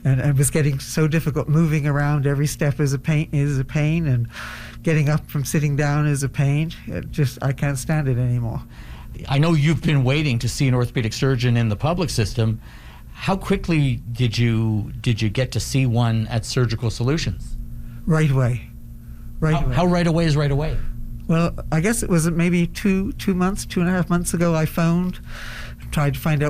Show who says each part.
Speaker 1: And it was getting so difficult. Moving around every step is a pain, and getting up from sitting down is a pain. I can't stand it anymore.
Speaker 2: I know you've been waiting to see an orthopedic surgeon in the public system. How quickly did you get to see one at Surgical Solutions?
Speaker 1: Right away.
Speaker 2: How right away is right away?
Speaker 1: Well, I guess it was maybe 2.5 months ago I phoned, tried to find out